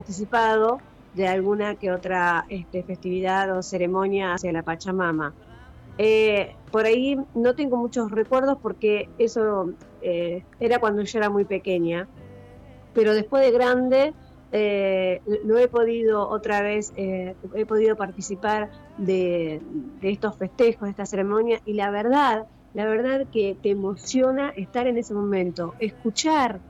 participado de alguna que otra festividad o ceremonia hacia la Pachamama. Por ahí no tengo muchos recuerdos porque eso era cuando yo era muy pequeña, pero después de grande lo he podido otra vez, he podido participar de estos festejos, de esta ceremonia, y la verdad que te emociona estar en ese momento, escuchar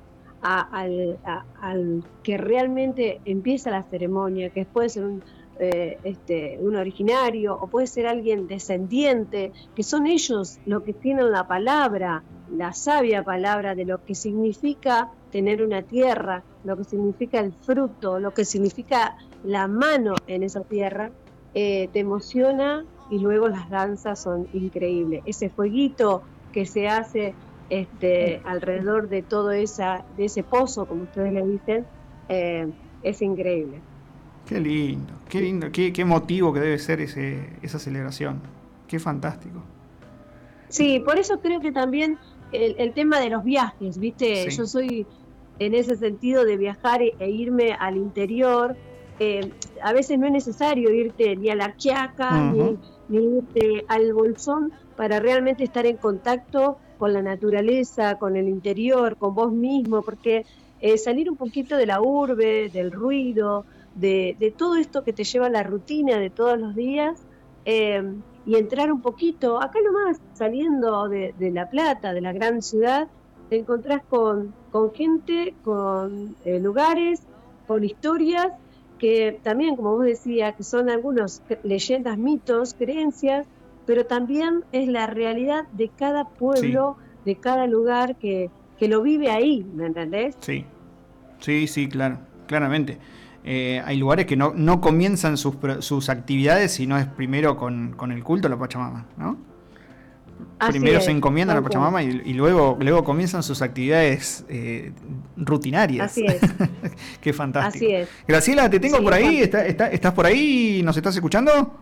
al que realmente empieza la ceremonia, que puede ser un originario o puede ser alguien descendiente, que son ellos los que tienen la palabra, la sabia palabra de lo que significa tener una tierra, lo que significa el fruto, lo que significa la mano en esa tierra, te emociona y luego las danzas son increíbles. Ese fueguito que se hace alrededor de de ese pozo, como ustedes le dicen, es increíble. Qué lindo, qué emotivo que debe ser esa celebración. Qué fantástico. Sí, por eso creo que también el tema de los viajes, ¿viste? Sí. Yo soy en ese sentido de viajar irme al interior. A veces no es necesario irte ni a la Quiaca Ujú. ni irte al Bolsón para realmente estar en contacto con la naturaleza, con el interior, con vos mismo, porque salir un poquito de la urbe, del ruido, de todo esto que te lleva a la rutina de todos los días. eh, y entrar un poquito, acá nomás, saliendo de La Plata, de la gran ciudad, te encontrás con gente, con lugares, con historias que también, como vos decías, que son algunos leyendas, mitos, creencias, pero también es la realidad de cada Sí, pueblo, de cada lugar que lo vive ahí, ¿me entendés? sí. Sí, sí, claro, claramente. Hay lugares que no comienzan sus actividades si no es primero con el culto a la Pachamama, ¿no? Así Primero se es, encomiendan a la tal cual, Pachamama y luego comienzan sus actividades rutinarias. así es, Qué fantástico. así es. Graciela, te tengo por Sí, ahí. Juan. ¿Estás por ahí? ¿Nos estás escuchando?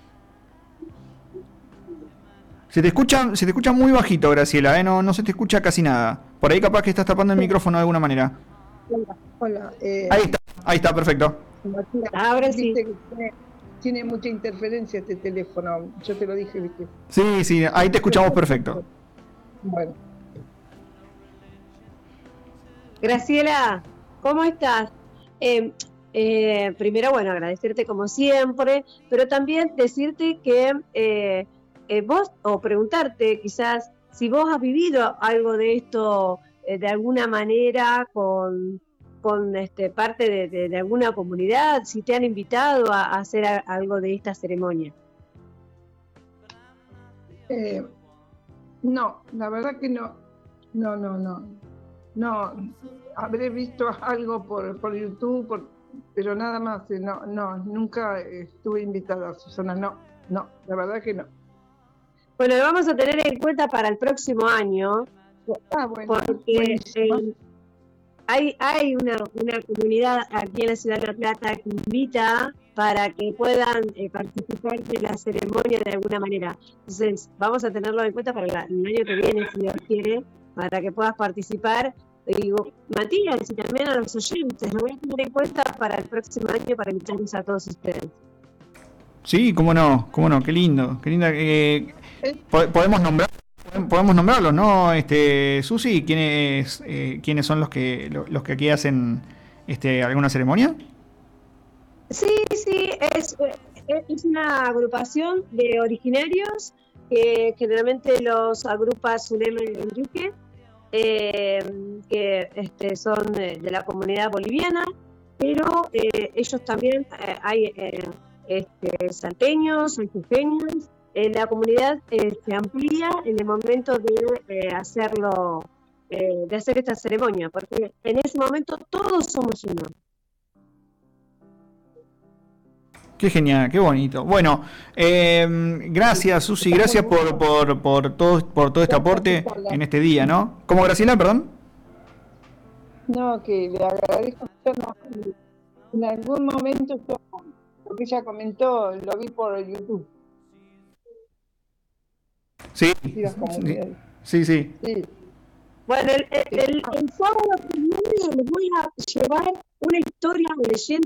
Se te escucha muy bajito, Graciela, ¿eh? No se te escucha casi nada. Por ahí capaz que estás tapando el micrófono de alguna manera. Hola, hola. Ahí está, perfecto. Martina, Ahora sí. viste que tiene mucha interferencia este teléfono. Yo te lo dije, viste. Sí, sí, ahí te escuchamos perfecto. Bueno, Graciela, ¿cómo estás? Eh, Primero, bueno, agradecerte como siempre, pero también decirte que vos, o preguntarte quizás si vos has vivido algo de esto de alguna manera con parte de alguna comunidad, si te han invitado a hacer algo de esta ceremonia. eh, no, la verdad que no. No, no, no. No, habré visto algo por YouTube, pero nada más. No, no, nunca estuve invitada, Susana. No, no, la verdad que no. Bueno, lo vamos a tener en cuenta para el próximo año, Ah, bueno, porque buenísimo. hay una comunidad aquí en la ciudad de La Plata que invita para que puedan participar de la ceremonia de alguna manera. Entonces, vamos a tenerlo en cuenta para el año que viene, si Dios quiere, para que puedas participar. Y digo, Matías, y también a los oyentes, lo voy a tener en cuenta para el próximo año para invitarlos a todos ustedes. Sí, cómo no, qué lindo, qué linda. Eh, Podemos nombrarlos, ¿no? Susi, quiénes son los que aquí hacen alguna ceremonia? Sí, sí, es una agrupación de originarios que generalmente los agrupa Zulema y Enrique, eh, que son de la comunidad boliviana, pero ellos también hay salteños, hay jujeños. La comunidad se amplía en el momento de hacer esta ceremonia, porque en ese momento todos somos uno. Qué genial, qué bonito. Bueno, gracias Susi, Está muy gracias bueno. por todo este Gracias, aporte Susana. en este día, ¿no? ¿Cómo, Graciela, perdón? No, que le agradezco mucho. No, en algún momento, lo que ella comentó, lo vi por YouTube, Sí, sí, las sí, comunidades. sí, sí. Sí, Bueno, el sábado que viene les voy a llevar una historia o leyenda